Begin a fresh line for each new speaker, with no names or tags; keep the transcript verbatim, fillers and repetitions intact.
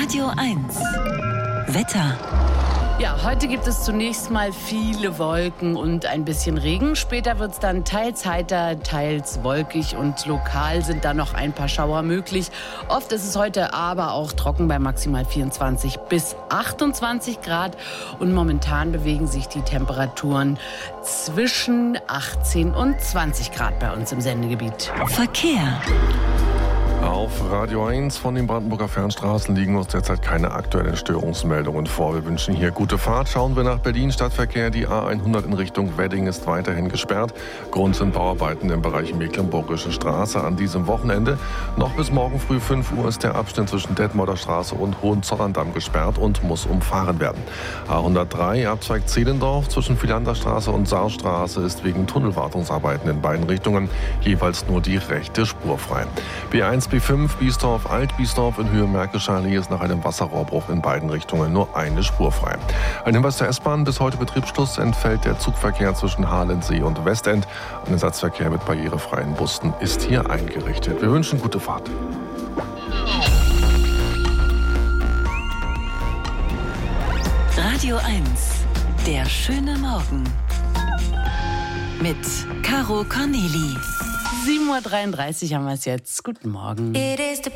Radio eins. Wetter.
Ja, heute gibt es zunächst mal viele Wolken und ein bisschen Regen. Später wird es dann teils heiter, teils wolkig und lokal sind da noch ein paar Schauer möglich. Oft ist es heute aber auch trocken bei maximal vierundzwanzig bis achtundzwanzig Grad. Und momentan bewegen sich die Temperaturen zwischen achtzehn und zwanzig Grad bei uns im Sendegebiet.
Verkehr.
Auf Radio eins von den Brandenburger Fernstraßen liegen uns derzeit keine aktuellen Störungsmeldungen vor. Wir wünschen hier gute Fahrt. Schauen wir nach Berlin. Stadtverkehr. Die A hundert in Richtung Wedding ist weiterhin gesperrt. Grund sind Bauarbeiten im Bereich Mecklenburgische Straße an diesem Wochenende. Noch bis morgen früh fünf Uhr ist der Abschnitt zwischen Detmolder Straße und Hohenzollern-Damm gesperrt und muss umfahren werden. A hundertdrei Abzweig Zehlendorf zwischen Philanderstraße und Saarstraße ist wegen Tunnelwartungsarbeiten in beiden Richtungen jeweils nur die rechte Spur frei. B eins B fünf Biesdorf Alt-Biesdorf in Höhe Märkischer Allee ist nach einem Wasserrohrbruch in beiden Richtungen nur eine Spur frei. Ein Hinweis der S-Bahn: Bis heute Betriebsschluss entfällt der Zugverkehr zwischen Halensee und Westend. Ein Ersatzverkehr mit barrierefreien Bussen ist hier eingerichtet. Wir wünschen gute Fahrt.
Radio eins. Der schöne Morgen. Mit Caro Corneli.
sieben Uhr dreiunddreißig haben wir es jetzt. Guten Morgen.